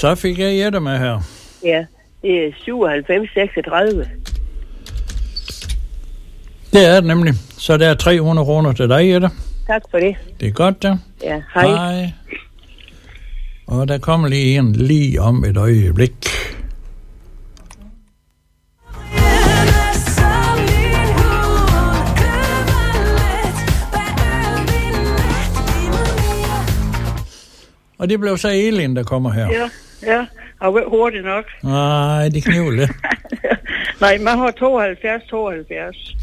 Så fik jeg Jette med her. Ja, det er 9736. Det er det nemlig. Så der er 300 kroner til dig, Jette. Tak for det. Det er godt, da. Ja, hej. Hej. Og der kommer lige en lige om et øjeblik. Og det blev så Elin, der kommer her. Ja. Har du været hurtigt nok? Nej, det kniver lidt. Nej, man har 72.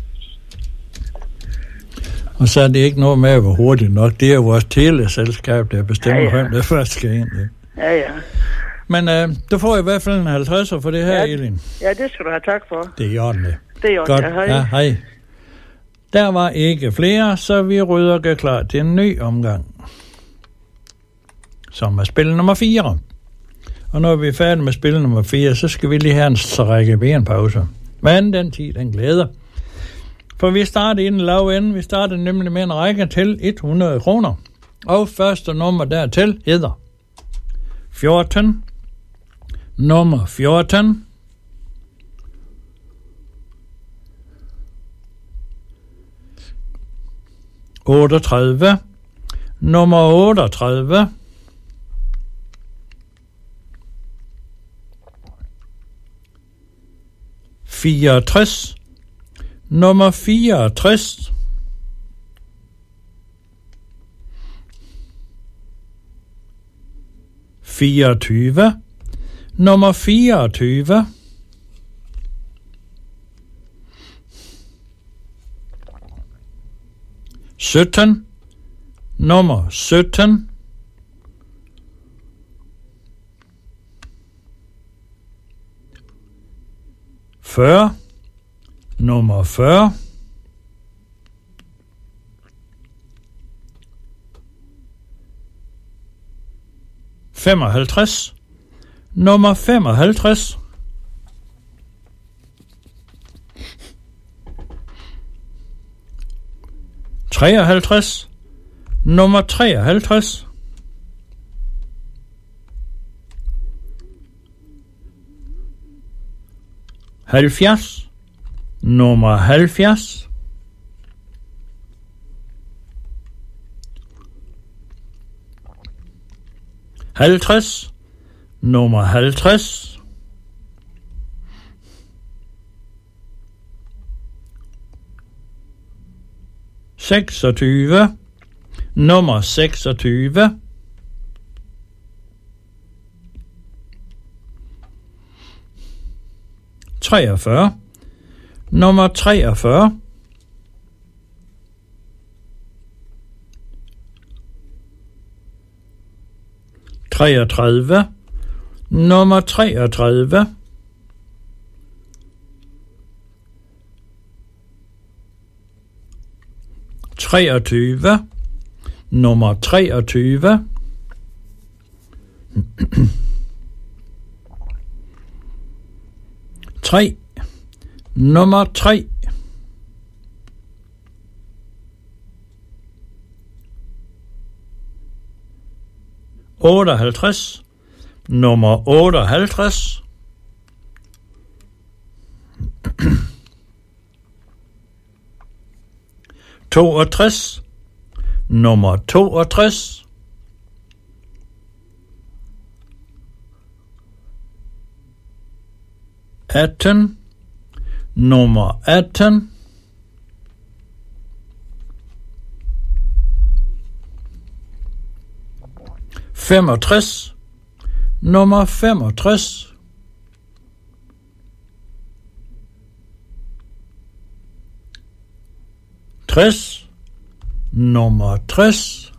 Og så er det ikke noget med at være hurtigt nok. Det er jo vores teleselskab, der bestemmer, hvem der først skal ind. Ja. Men du får i hvert fald en 50'er for det her, Elin. Ja, det skal du have tak for. Det er i orden, det. Det er i orden, godt. Hej. Ja, hej. Der var ikke flere, så vi rydder gør klar til en ny omgang. Som er spil nummer 4. Og når vi er færdige med spil nummer 4, så skal vi lige have en strække benpause. Men den tid, den glæder. For vi starter i en lav ende. Vi starter nemlig med en række til 100 kroner. Og første nummer dertil hedder 14. Nummer 14. 38. Nummer 38. 64. Nummer 64. 24. Nummer 24. 17. Nummer 17. 40. Nummer 40. 55. Nummer 55. 53. Nummer 53. 70. Nummer 70. 50. Nummer 50. 26. Nummer 26. 43. Nummer 43. 33. Nummer 33. 23. Nummer 23. 3. Nummer 3. 58. Nummer 58. 62. Nummer 62. 18. Nummer 18. 65. Nummer 65. 60. Nummer 60.